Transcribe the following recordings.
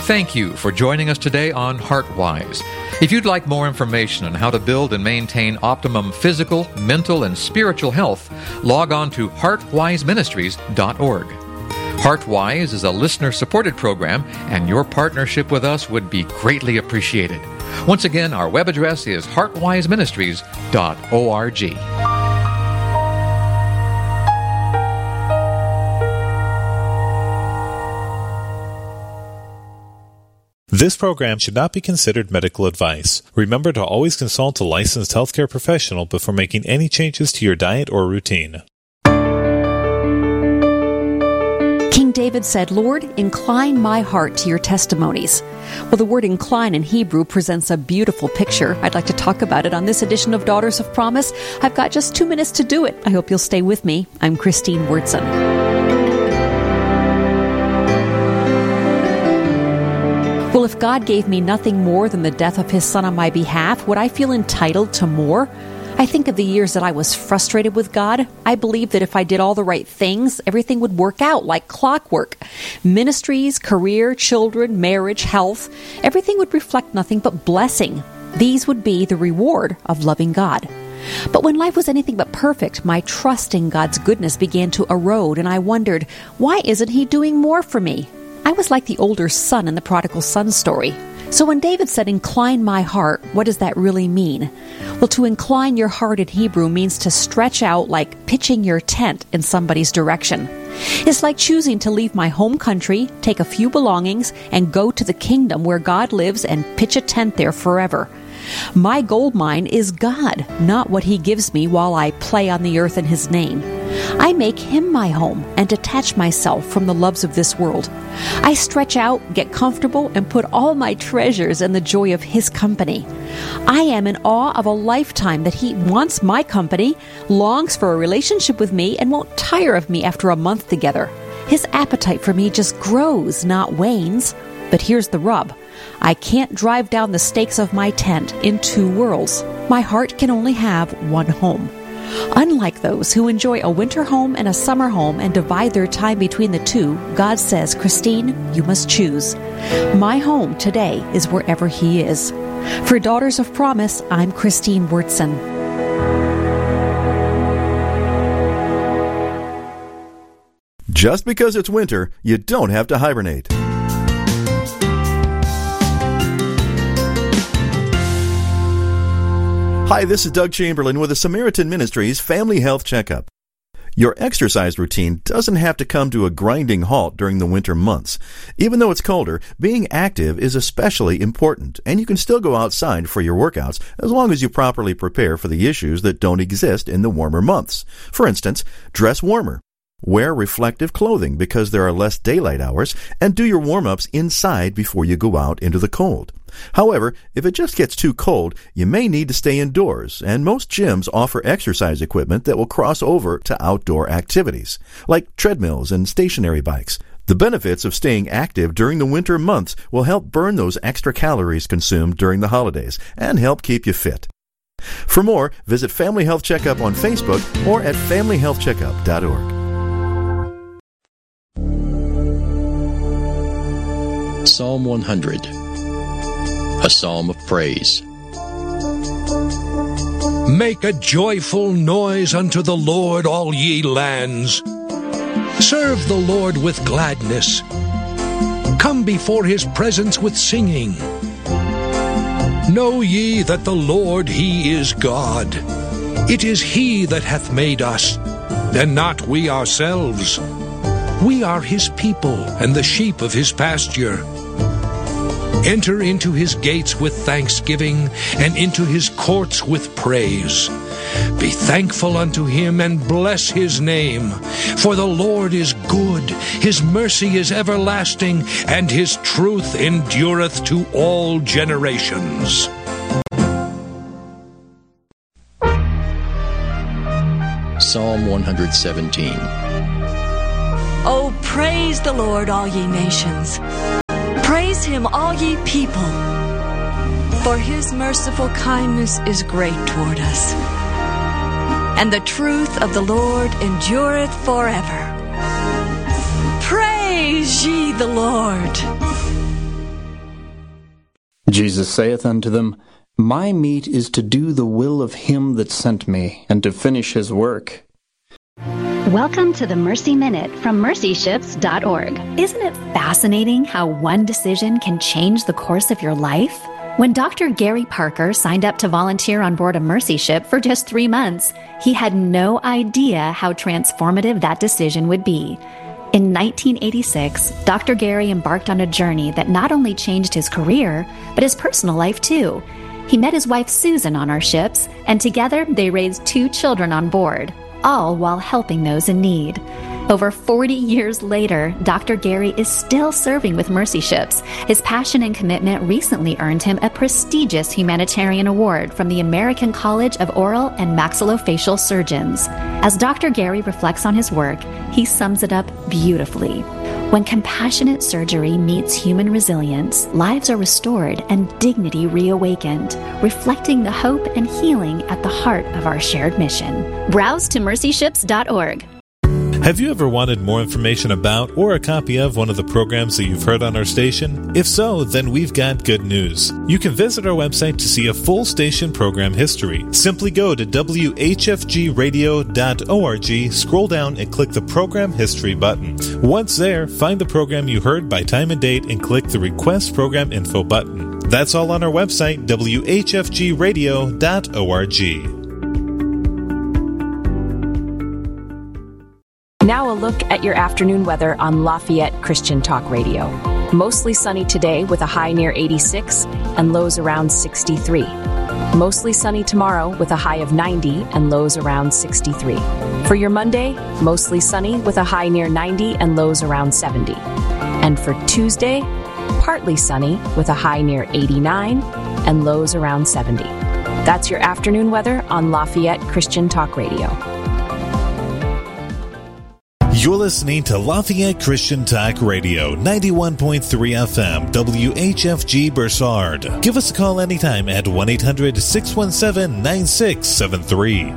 Thank you for joining us today on HeartWise. If you'd like more information on how to build and maintain optimum physical, mental, and spiritual health, log on to heartwiseministries.org. HeartWise is a listener-supported program, and your partnership with us would be greatly appreciated. Once again, our web address is heartwiseministries.org. This program should not be considered medical advice. Remember to always consult a licensed healthcare professional before making any changes to your diet or routine. King David said, "Lord, incline my heart to your testimonies." Well, the word incline in Hebrew presents a beautiful picture. I'd like to talk about it on this edition of Daughters of Promise. I've got just 2 minutes to do it. I hope you'll stay with me. I'm Christine Wurtson. Well, if God gave me nothing more than the death of His Son on my behalf, would I feel entitled to more? I think of the years that I was frustrated with God. I believe that if I did all the right things, everything would work out like clockwork. Ministries, career, children, marriage, health, everything would reflect nothing but blessing. These would be the reward of loving God. But when life was anything but perfect, my trust in God's goodness began to erode, and I wondered, why isn't He doing more for me? I was like the older son in the prodigal son story. So when David said, "Incline my heart," what does that really mean? Well, to incline your heart in Hebrew means to stretch out like pitching your tent in somebody's direction. It's like choosing to leave my home country, take a few belongings, and go to the kingdom where God lives and pitch a tent there forever. My gold mine is God, not what He gives me while I play on the earth in His name. I make Him my home and detach myself from the loves of this world. I stretch out, get comfortable, and put all my treasures in the joy of His company. I am in awe of a lifetime that He wants my company, longs for a relationship with me, and won't tire of me after a month together. His appetite for me just grows, not wanes. But here's the rub. I can't drive down the stakes of my tent in two worlds. My heart can only have one home. Unlike those who enjoy a winter home and a summer home and divide their time between the two, God says, "Christine, you must choose. My home today is wherever He is." For Daughters of Promise, I'm Christine Wurtson. Just because it's winter, you don't have to hibernate. Hi, this is Doug Chamberlain with the Samaritan Ministries Family Health Checkup. Your exercise routine doesn't have to come to a grinding halt during the winter months. Even though it's colder, being active is especially important, and you can still go outside for your workouts as long as you properly prepare for the issues that don't exist in the warmer months. For instance, dress warmer. Wear reflective clothing because there are less daylight hours, and do your warm-ups inside before you go out into the cold. However, if it just gets too cold, you may need to stay indoors, and most gyms offer exercise equipment that will cross over to outdoor activities, like treadmills and stationary bikes. The benefits of staying active during the winter months will help burn those extra calories consumed during the holidays and help keep you fit. For more, visit Family Health Checkup on Facebook or at familyhealthcheckup.org. Psalm 100, a psalm of praise. Make a joyful noise unto the Lord, all ye lands. Serve the Lord with gladness. Come before His presence with singing. Know ye that the Lord, He is God. It is He that hath made us, and not we ourselves. We are His people, and the sheep of His pasture. Enter into His gates with thanksgiving, and into His courts with praise. Be thankful unto Him, and bless His name. For the Lord is good, His mercy is everlasting, and His truth endureth to all generations. Psalm 117. Oh, praise the Lord, all ye nations. Praise Him, all ye people. For His merciful kindness is great toward us, and the truth of the Lord endureth forever. Praise ye the Lord. Jesus saith unto them, My meat is to do the will of him that sent me, and to finish his work. Welcome to the Mercy Minute from mercyships.org. Isn't it fascinating how one decision can change the course of your life? When Dr. Gary Parker signed up to volunteer on board a Mercy ship for just 3 months, he had no idea how transformative that decision would be. In 1986, Dr. Gary embarked on a journey that not only changed his career, but his personal life too. He met his wife Susan on our ships, and together they raised 2 children on board, all while helping those in need. Over 40 years later, Dr. Gary is still serving with Mercy Ships. His passion and commitment recently earned him a prestigious humanitarian award from the American College of Oral and Maxillofacial Surgeons. As Dr. Gary reflects on his work, he sums it up beautifully. When compassionate surgery meets human resilience, lives are restored and dignity reawakened, reflecting the hope and healing at the heart of our shared mission. Browse to mercyships.org. Have you ever wanted more information about or a copy of one of the programs that you've heard on our station? If so, then we've got good news. You can visit our website to see a full station program history. Simply go to whfgradio.org, scroll down and click the Program History button. Once there, find the program you heard by time and date and click the Request Program Info button. That's all on our website, whfgradio.org. Now a look at your afternoon weather on Lafayette Christian Talk Radio. Mostly sunny today with a high near 86 and lows around 63. Mostly sunny tomorrow with a high of 90 and lows around 63. For your Monday, mostly sunny with a high near 90 and lows around 70. And for Tuesday, partly sunny with a high near 89 and lows around 70. That's your afternoon weather on Lafayette Christian Talk Radio. You're listening to Lafayette Christian Talk Radio, 91.3 FM, WHFG Bursard. Give us a call anytime at 1-800-617-9673.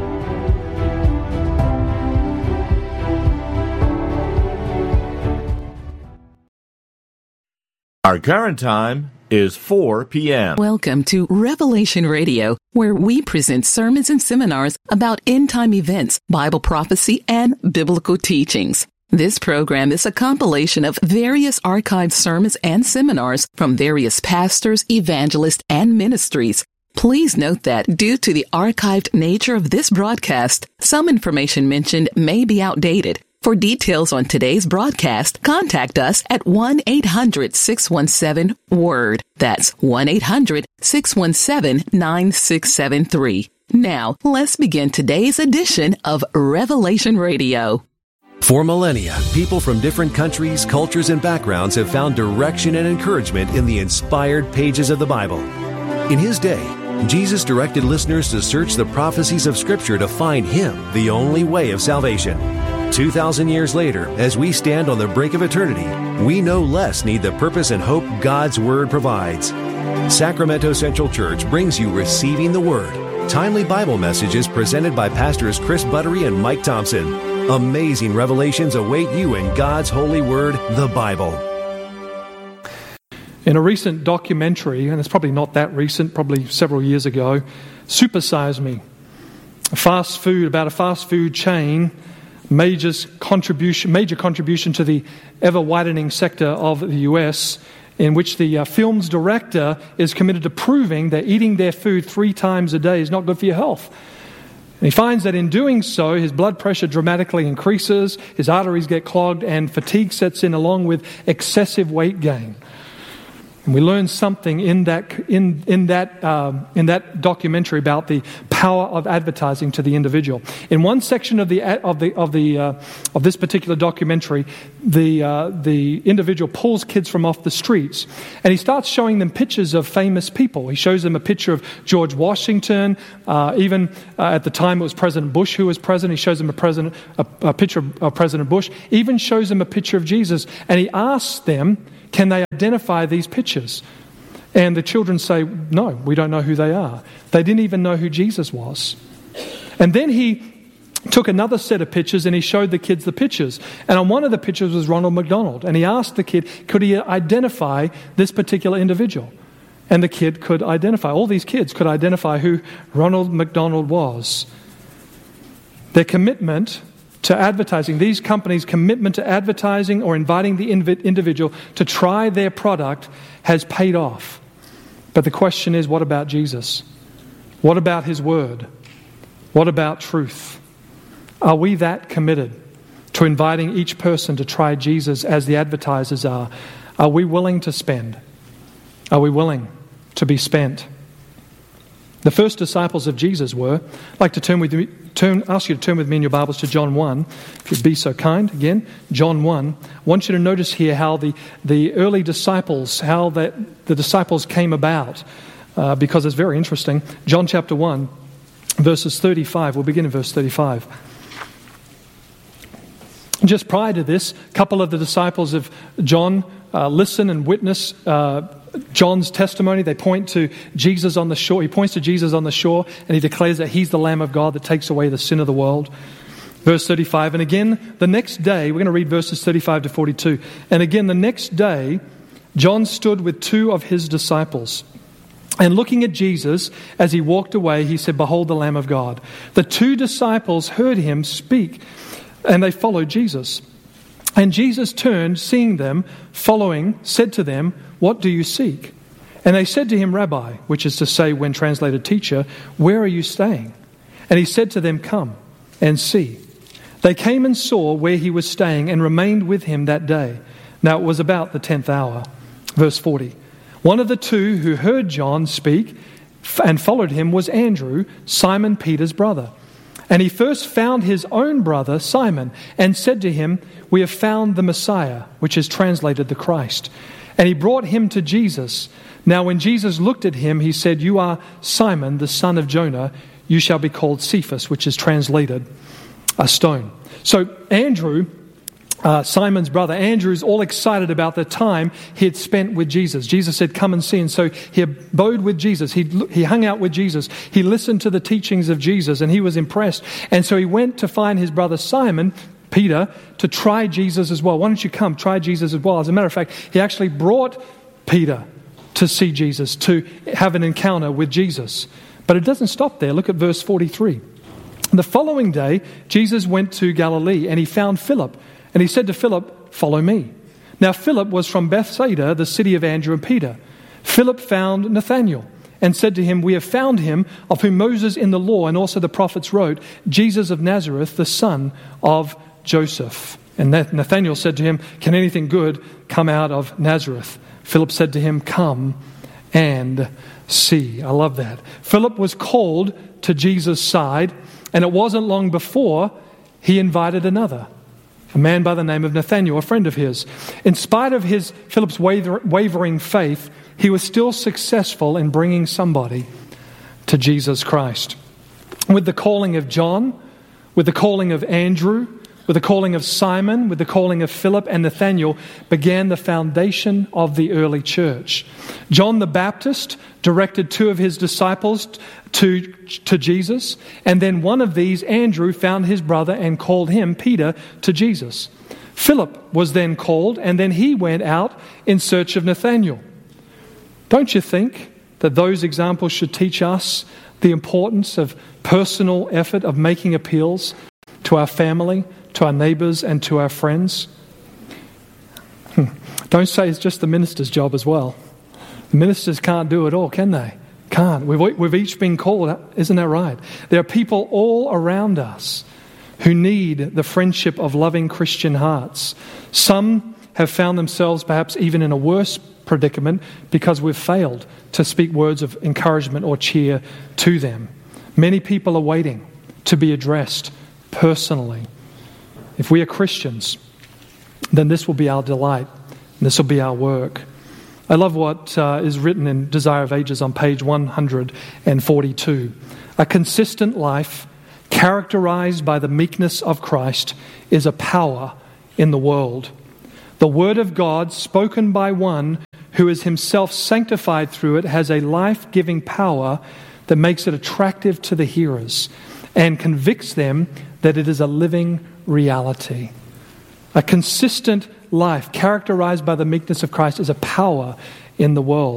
Our current time is 4 p.m. Welcome to Revelation Radio, where we present sermons and seminars about end-time events, Bible prophecy, and biblical teachings. This program is a compilation of various archived sermons and seminars from various pastors, evangelists, and ministries. Please note that due to the archived nature of this broadcast, some information mentioned may be outdated. For details on today's broadcast, contact us at 1-800-617-WORD. That's 1-800-617-9673. Now, let's begin today's edition of Revelation Radio. For millennia, people from different countries, cultures, and backgrounds have found direction and encouragement in the inspired pages of the Bible. In his day, Jesus directed listeners to search the prophecies of Scripture to find Him, the only way of salvation. 2,000 years later, as we stand on the brink of eternity, we no less need the purpose and hope God's Word provides. Sacramento Central Church brings you Receiving the Word, timely Bible messages presented by Pastors Chris Buttery and Mike Thompson. Amazing revelations await you in God's holy Word, the Bible. In a recent documentary, and it's probably not that recent, probably several years ago, Supersize Me, about a fast food chain, major contribution to the ever-widening sector of the U.S., in which the film's director is committed to proving that eating their food 3 times a day is not good for your health. And he finds that in doing so, his blood pressure dramatically increases, his arteries get clogged, and fatigue sets in along with excessive weight gain. And we learn something in that documentary about the power of advertising to the individual. In one section of this particular documentary, the individual pulls kids from off the streets, and he starts showing them pictures of famous people. He shows them a picture of George Washington. Even at the time, it was President Bush who was president. He shows them a picture of President Bush. Even shows them a picture of Jesus, and he asks them, can they identify these pictures? And the children say, no, we don't know who they are. They didn't even know who Jesus was. And then he took another set of pictures and he showed the kids the pictures. And on one of the pictures was Ronald McDonald. And he asked the kid, could he identify this particular individual? And the kid could identify, all these kids could identify who Ronald McDonald was. Their commitment to advertising, these companies' commitment to advertising or inviting the individual to try their product has paid off. But the question is, what about Jesus? What about His Word? What about truth? Are we that committed to inviting each person to try Jesus as the advertisers are? Are we willing to spend? Are we willing to be spent? The first disciples of Jesus were. I'd like to ask you to turn with me in your Bibles to John 1, if you'd be so kind. Again, John 1. I want you to notice here how the early disciples, how the disciples came about, because it's very interesting. John chapter 1, verses 35. We'll begin in verse 35. Just prior to this, a couple of the disciples of John listen and witness John's testimony. They point to Jesus on the shore. He points to Jesus on the shore, and he declares that He's the Lamb of God that takes away the sin of the world. Verse 35, and again the next day, we're going to read verses 35 to 42. And again the next day, John stood with two of his disciples. And looking at Jesus as He walked away, he said, "Behold the Lamb of God." The two disciples heard Him speak, and they followed Jesus. And Jesus turned, seeing them following, said to them, "What do you seek?" And they said to Him, "Rabbi," which is to say, when translated teacher, "where are you staying?" And He said to them, "Come and see." They came and saw where He was staying and remained with Him that day. Now it was about the 10th hour. Verse 40. One of the two who heard John speak and followed Him was Andrew, Simon Peter's brother. And he first found his own brother, Simon, and said to him, "We have found the Messiah," which is translated the Christ. And he brought him to Jesus. Now when Jesus looked at him, He said, "You are Simon, the son of Jonah. You shall be called Cephas," which is translated a stone. So Andrew, Simon's brother, Andrew's all excited about the time he had spent with Jesus. Jesus said, "Come and see." And so he abode with Jesus. He hung out with Jesus. He listened to the teachings of Jesus, and he was impressed. And so he went to find his brother Simon, Peter, to try Jesus as well. "Why don't you come, try Jesus as well?" As a matter of fact, he actually brought Peter to see Jesus, to have an encounter with Jesus. But it doesn't stop there. Look at verse 43. The following day, Jesus went to Galilee, and He found Philip. And He said to Philip, "Follow me." Now Philip was from Bethsaida, the city of Andrew and Peter. Philip found Nathanael and said to him, "We have found him of whom Moses in the law and also the prophets wrote, Jesus of Nazareth, the son of Joseph." And Nathanael said to him, "Can anything good come out of Nazareth?" Philip said to him, "Come and see." I love that. Philip was called to Jesus' side, and it wasn't long before he invited another, a man by the name of Nathanael, a friend of his. In spite of Philip's wavering faith, he was still successful in bringing somebody to Jesus Christ. With the calling of John, with the calling of Andrew, with the calling of Simon, with the calling of Philip and Nathanael, began the foundation of the early church. John the Baptist directed two of his disciples to Jesus, and then one of these, Andrew, found his brother and called him, Peter, to Jesus. Philip was then called, and then he went out in search of Nathanael. Don't you think that those examples should teach us the importance of personal effort, of making appeals to our family, to our neighbors, and to our friends? Don't say it's just the minister's job as well. The ministers can't do it all, can they? Can't. We've each been called, isn't that right? There are people all around us who need the friendship of loving Christian hearts. Some have found themselves perhaps even in a worse predicament because we've failed to speak words of encouragement or cheer to them. Many people are waiting to be addressed personally. If we are Christians, then this will be our delight, and this will be our work. I love what is written in Desire of Ages on page 142. A consistent life characterized by the meekness of Christ is a power in the world. The Word of God, spoken by one who is himself sanctified through it, has a life-giving power that makes it attractive to the hearers and convicts them that it is a living reality. A consistent life characterized by the meekness of Christ is a power in the world.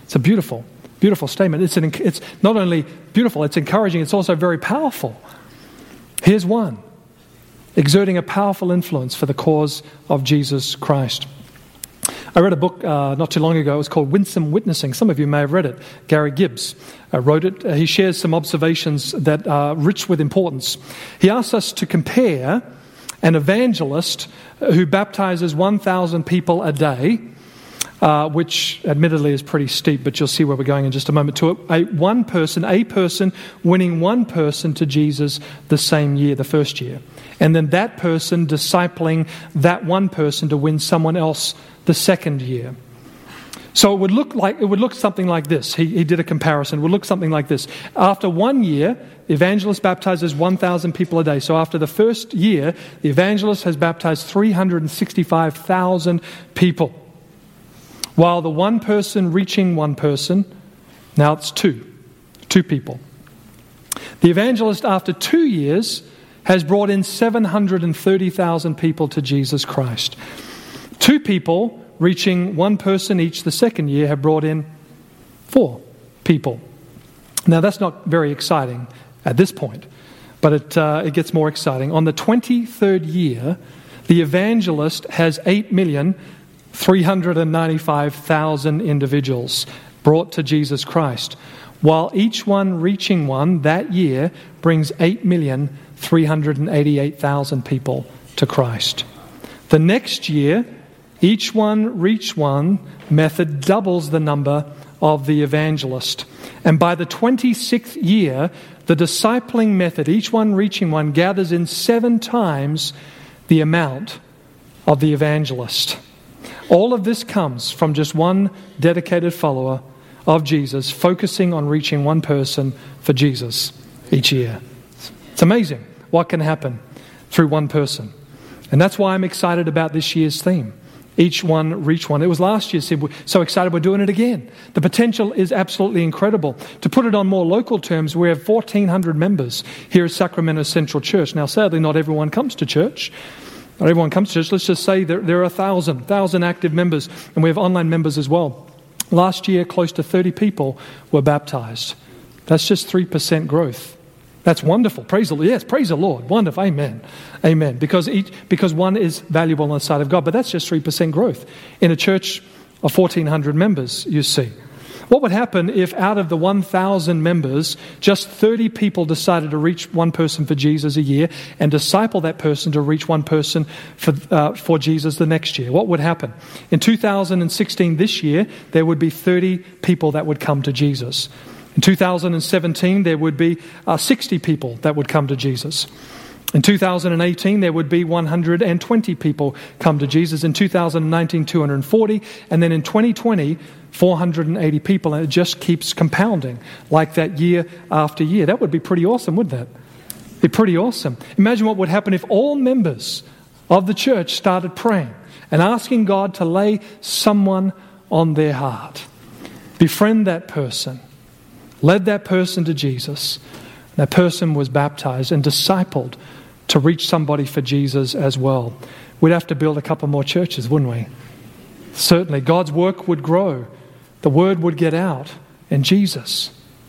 It's a beautiful, beautiful statement. It's not only beautiful, it's encouraging, it's also very powerful. Here's one, exerting a powerful influence for the cause of Jesus Christ. I read a book not too long ago. It was called Winsome Witnessing. Some of you may have read it. Gary Gibbs wrote it. He shares some observations that are rich with importance. He asks us to compare an evangelist who baptizes 1,000 people a day, which admittedly is pretty steep, but you'll see where we're going in just a moment, to a person winning one person to Jesus the same year, the first year. And then that person discipling that one person to win someone else the second year. So it would look something like this. He did a comparison. It would look something like this. After 1 year, the evangelist baptizes 1,000 people a day. So after the first year, the evangelist has baptized 365,000 people. While the one person reaching one person, now it's two people. The evangelist, after 2 years, has brought in 730,000 people to Jesus Christ. 2 people reaching one person each the second year have brought in 4 people. Now that's not very exciting at this point, but it gets more exciting. On the 23rd year, the evangelist has 8,395,000 individuals brought to Jesus Christ, while each one reaching one that year brings 8,388,000 people to Christ. The next year, each one reach one method doubles the number of the evangelist. And by the 26th year, the discipling method, each one reaching one, gathers in 7 times the amount of the evangelist. All of this comes from just one dedicated follower of Jesus, focusing on reaching one person for Jesus each year. It's amazing what can happen through one person. And that's why I'm excited about this year's theme. Each one, reach one. It was last year, said, we're so excited we're doing it again. The potential is absolutely incredible. To put it on more local terms, we have 1,400 members here at Sacramento Central Church. Now, sadly, not everyone comes to church. Not everyone comes to church. Let's just say there are 1,000 active members, and we have online members as well. Last year, close to 30 people were baptized. That's just 3% growth. That's wonderful. Praise the Lord. Yes, praise the Lord. Wonderful. Amen. Amen. Because one is valuable on the side of God. But that's just 3% growth in a church of 1,400 members, you see. What would happen if out of the 1,000 members, just 30 people decided to reach one person for Jesus a year and disciple that person to reach one person for Jesus the next year? What would happen? In 2016, this year, there would be 30 people that would come to Jesus. In 2017, there would be 60 people that would come to Jesus. In 2018, there would be 120 people come to Jesus. In 2019, 240. And then in 2020, 480 people. And it just keeps compounding like that year after year. That would be pretty awesome, wouldn't it? Be pretty awesome. Imagine what would happen if all members of the church started praying and asking God to lay someone on their heart. Befriend that person. Led that person to Jesus. That person was baptized and discipled to reach somebody for Jesus as well. We'd have to build a couple more churches, wouldn't we? Certainly. God's work would grow. The word would get out. And Jesus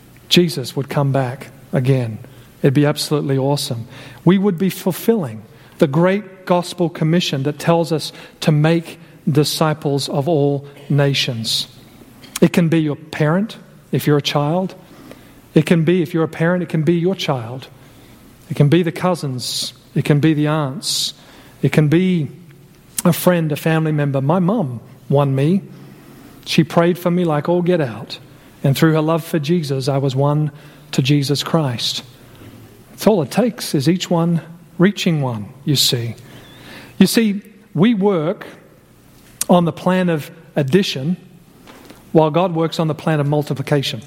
would come back again. It'd be absolutely awesome. We would be fulfilling the great gospel commission that tells us to make disciples of all nations. It can be your parent, if you're a child. It can be, if you're a parent, it can be your child. It can be the cousins. It can be the aunts. It can be a friend, a family member. My mum won me. She prayed for me like all get out. And through her love for Jesus, I was won to Jesus Christ. That's all it takes, is each one reaching one, you see. You see, we work on the plan of addition while God works on the plan of multiplication.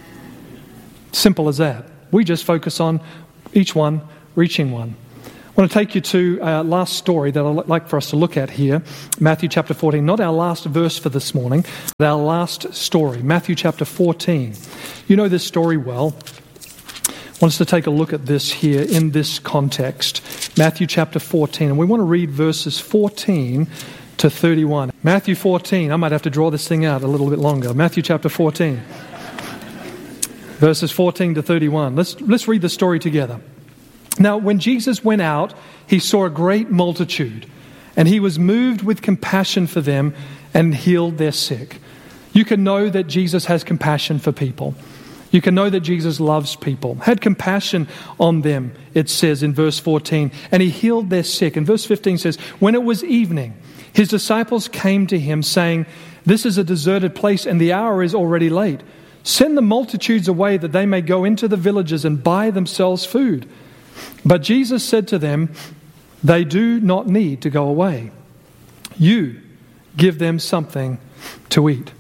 Simple as that. We just focus on each one reaching one. I want to take you to our last story that I'd like for us to look at here. Matthew chapter 14. Not our last verse for this morning, but our last story. Matthew chapter 14. You know this story well. I want us to take a look at this here in this context. Matthew chapter 14. And we want to read verses 14 to 31. Matthew 14. I might have to draw this thing out a little bit longer. Matthew chapter 14. Verses 14 to 31. Let's read the story together. Now, when Jesus went out, he saw a great multitude, and he was moved with compassion for them and healed their sick. You can know that Jesus has compassion for people. You can know that Jesus loves people. Had compassion on them, it says in verse 14, and he healed their sick. And verse 15 says, when it was evening, his disciples came to him saying, this is a deserted place and the hour is already late. Send the multitudes away that they may go into the villages and buy themselves food. But Jesus said to them, they do not need to go away. You give them something to eat.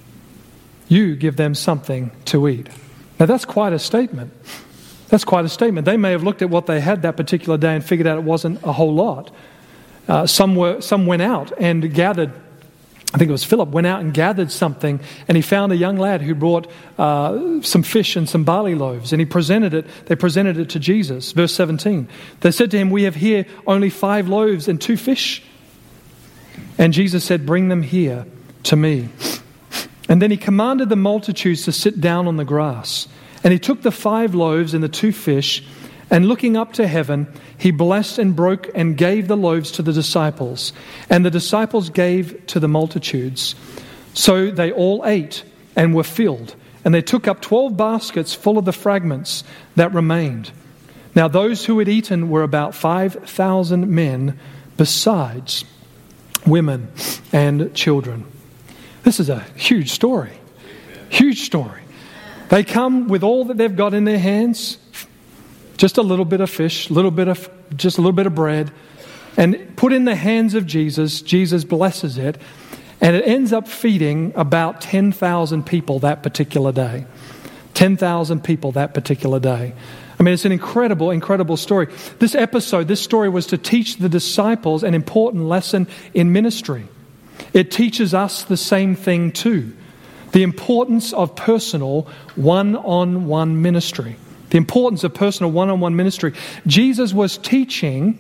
You give them something to eat. Now that's quite a statement. That's quite a statement. They may have looked at what they had that particular day and figured out it wasn't a whole lot. Some went out and gathered. I think it was Philip went out and gathered something, and he found a young lad who brought some fish and some barley loaves, and he presented it. They presented it to Jesus. Verse 17. They said to him, we have here only 5 loaves and 2 fish. And Jesus said, bring them here to me. And then he commanded the multitudes to sit down on the grass. And he took the 5 loaves and the 2 fish, and looking up to heaven, he blessed and broke and gave the loaves to the disciples. And the disciples gave to the multitudes. So they all ate and were filled. And they took up 12 baskets full of the fragments that remained. Now those who had eaten were about 5,000 men, besides women and children. This is a huge story. Huge story. They come with all that they've got in their hands, just a little bit of fish, just a little bit of bread, and put in the hands of Jesus. Jesus blesses it, and it ends up feeding about 10,000 people that particular day. 10,000 people that particular day. I mean, it's an incredible, incredible story. This story was to teach the disciples an important lesson in ministry. It teaches us the same thing too. The importance of personal one-on-one ministry. The importance of personal one-on-one ministry. Jesus was teaching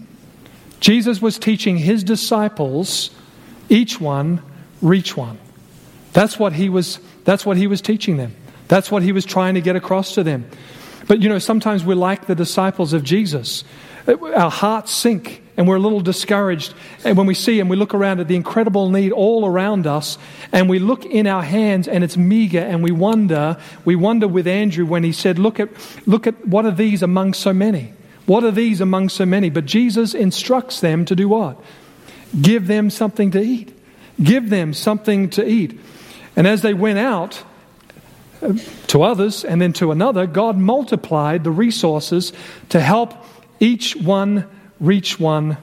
his disciples, each one, reach one. That's what he was teaching them. That's what he was trying to get across to them. But sometimes we're like the disciples of Jesus. Our hearts sink and we're a little discouraged. And when we see and we look around at the incredible need all around us, and we look in our hands and it's meager, and we wonder with Andrew when he said, look at what are these among so many? What are these among so many? But Jesus instructs them to do what? Give them something to eat. Give them something to eat. And as they went out to others and then to another, God multiplied the resources to help each one reach one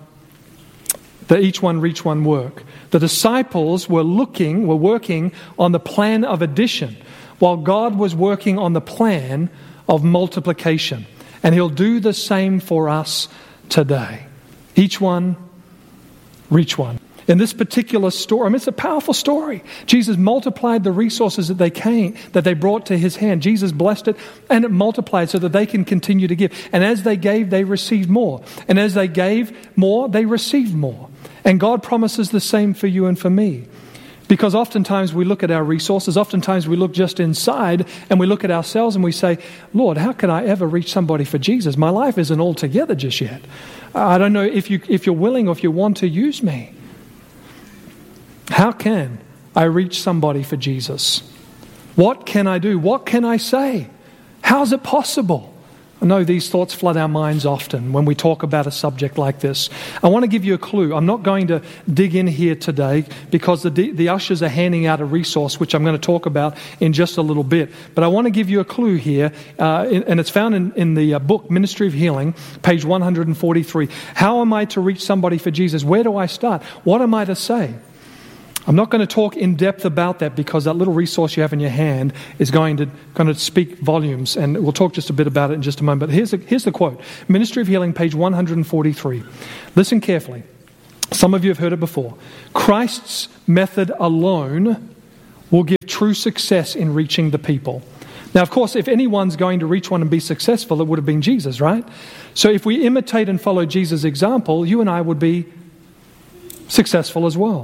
work. The disciples were working on the plan of addition, while God was working on the plan of multiplication. And He'll do the same for us today. Each one, reach one. In this particular story, it's a powerful story. Jesus multiplied the resources that they brought to His hand. Jesus blessed it, and it multiplied so that they can continue to give. And as they gave, they received more. And as they gave more, they received more. And God promises the same for you and for me. Because oftentimes we look at our resources, oftentimes we look just inside, and we look at ourselves and we say, Lord, how can I ever reach somebody for Jesus? My life isn't all together just yet. I don't know if you're willing or if you want to use me. How can I reach somebody for Jesus? What can I do? What can I say? How is it possible? I know these thoughts flood our minds often when we talk about a subject like this. I want to give you a clue. I'm not going to dig in here today because the ushers are handing out a resource which I'm going to talk about in just a little bit. But I want to give you a clue here, and it's found in the book Ministry of Healing, page 143. How am I to reach somebody for Jesus? Where do I start? What am I to say? I'm not going to talk in depth about that because that little resource you have in your hand is going to speak volumes, and we'll talk just a bit about it in just a moment. But here's the quote. Ministry of Healing, page 143. Listen carefully. Some of you have heard it before. Christ's method alone will give true success in reaching the people. Now, of course, if anyone's going to reach one and be successful, it would have been Jesus, right? So if we imitate and follow Jesus' example, you and I would be successful as well.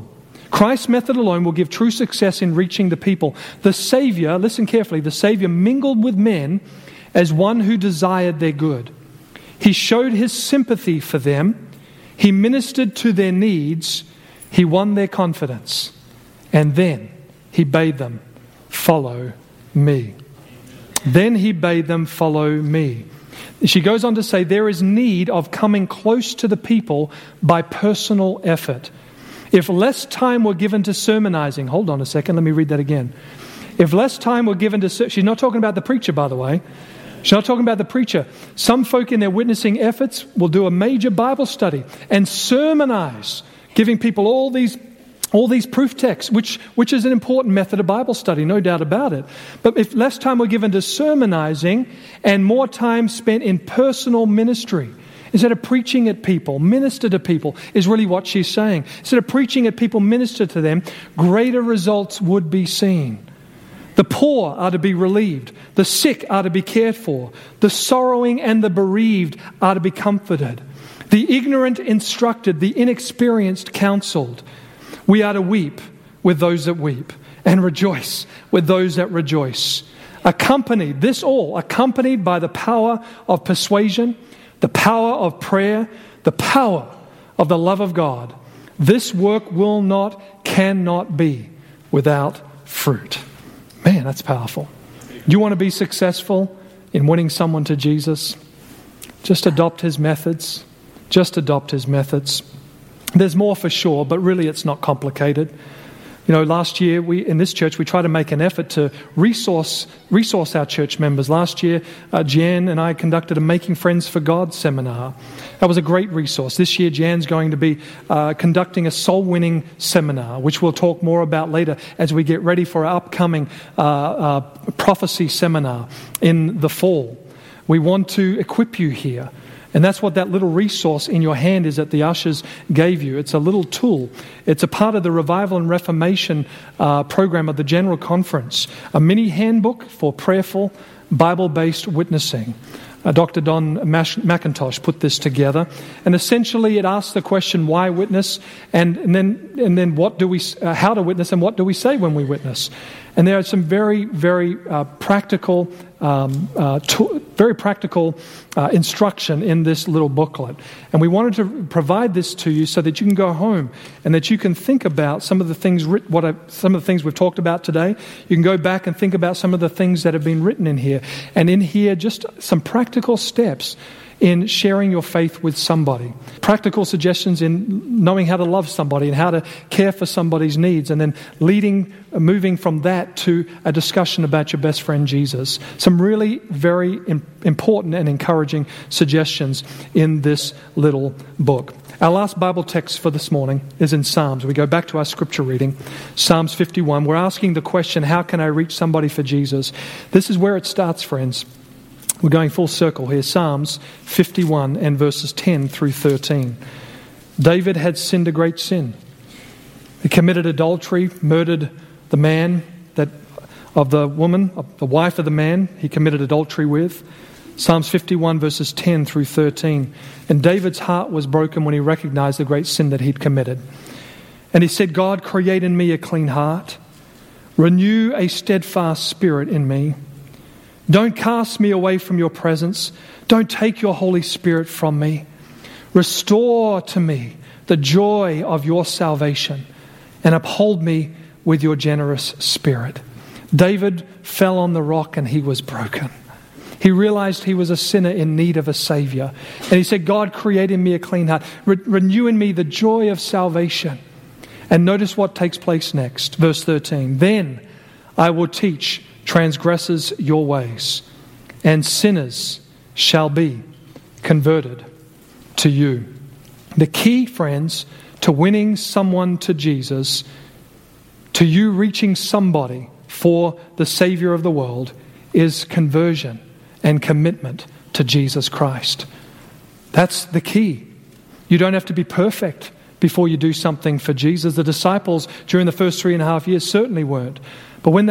Christ's method alone will give true success in reaching the people. The Savior, listen carefully, the Savior mingled with men as one who desired their good. He showed his sympathy for them. He ministered to their needs. He won their confidence. And then he bade them, follow me. Then he bade them follow me. She goes on to say there is need of coming close to the people by personal effort. If less time were given to sermonizing, hold on a second, let me read that again. If less time were given to, she's not talking about the preacher, by the way. She's not talking about the preacher. Some folk in their witnessing efforts will do a major Bible study and sermonize, giving people all these proof texts, which is an important method of Bible study, no doubt about it. But if less time were given to sermonizing and more time spent in personal ministry, instead of preaching at people, minister to people, is really what she's saying. Instead of preaching at people, minister to them, greater results would be seen. The poor are to be relieved. The sick are to be cared for. The sorrowing and the bereaved are to be comforted. The ignorant instructed, the inexperienced counseled. We are to weep with those that weep and rejoice with those that rejoice. Accompanied by the power of persuasion, the power of prayer, the power of the love of God. This work cannot be without fruit. Man, that's powerful. You want to be successful in winning someone to Jesus? Just adopt his methods. There's more for sure, but really it's not complicated. You know, last year in this church we tried to make an effort to resource our church members. Last year, Jan and I conducted a Making Friends for God seminar. That was a great resource. This year, Jan's going to be conducting a soul-winning seminar, which we'll talk more about later as we get ready for our upcoming prophecy seminar in the fall. We want to equip you here. And that's what that little resource in your hand is that the ushers gave you. It's a little tool. It's a part of the Revival and Reformation program of the General Conference. A mini handbook for prayerful, Bible-based witnessing. Dr. Don McIntosh put this together. And essentially it asks the question, why witness? And then how to witness and what do we say when we witness? And there are some very, very practical instruction in this little booklet. And we wanted to provide this to you so that you can go home and that you can think about some of the things we've talked about today. You can go back and think about some of the things that have been written in here. And in here, just some practical steps in sharing your faith with somebody. Practical suggestions in knowing how to love somebody and how to care for somebody's needs, and then moving from that to a discussion about your best friend Jesus. Some really very important and encouraging suggestions in this little book. Our last Bible text for this morning is in Psalms. We go back to our scripture reading, Psalms 51. We're asking the question, how can I reach somebody for Jesus? This is where it starts, friends. We're going full circle here. Psalms 51 and verses 10 through 13. David had sinned a great sin. He committed adultery, murdered the man of the woman, the wife of the man he committed adultery with. Psalms 51 verses 10 through 13. And David's heart was broken when he recognized the great sin that he'd committed. And he said, God, create in me a clean heart. Renew a steadfast spirit in me. Don't cast me away from your presence. Don't take your Holy Spirit from me. Restore to me the joy of your salvation and uphold me with your generous spirit. David fell on the rock and he was broken. He realized he was a sinner in need of a Savior. And he said, God, create in me a clean heart. Renew in me the joy of salvation. And notice what takes place next. Verse 13. Then I will teach transgressors your ways, and sinners shall be converted to you. The key, friends, to winning someone to Jesus, to you reaching somebody for the Savior of the world, is conversion and commitment to Jesus Christ. That's the key. You don't have to be perfect before you do something for Jesus. The disciples during the first 3.5 years certainly weren't. But when